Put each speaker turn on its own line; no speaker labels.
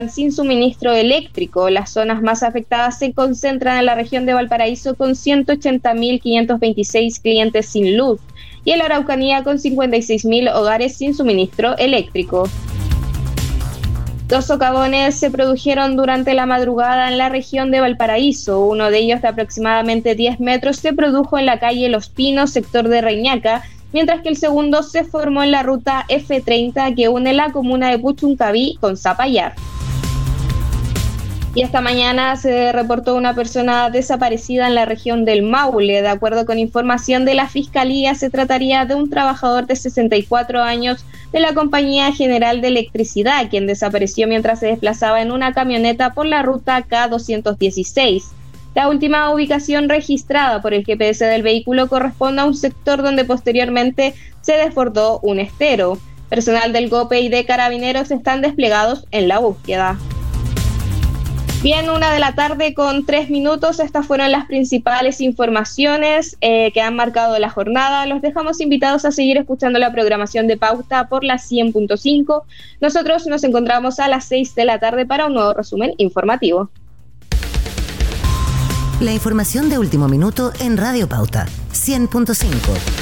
sin suministro eléctrico. Las zonas más afectadas se concentran en la región de Valparaíso con 180.526 clientes sin luz y en la Araucanía con 56.000 hogares sin suministro eléctrico. 2 socavones se produjeron durante la madrugada en la región de Valparaíso. Uno de ellos, de aproximadamente 10 metros, se produjo en la calle Los Pinos, sector de Reñaca, mientras que el segundo se formó en la ruta F30 que une la comuna de Puchuncaví con Zapallar. Y esta mañana se reportó una persona desaparecida en la región del Maule. De acuerdo con información de la Fiscalía, se trataría de un trabajador de 64 años de la Compañía General de Electricidad, quien desapareció mientras se desplazaba en una camioneta por la ruta K216. La última ubicación registrada por el GPS del vehículo corresponde a un sector donde posteriormente se desbordó un estero. Personal del GOPE y de Carabineros están desplegados en la búsqueda. Bien, 1:00 p.m. con 3 minutos. Estas fueron las principales informaciones que han marcado la jornada. Los dejamos invitados a seguir escuchando la programación de Pauta por la 100.5. Nosotros nos encontramos a las 6:00 p.m. para un nuevo resumen informativo.
La información de último minuto en Radio Pauta 100.5.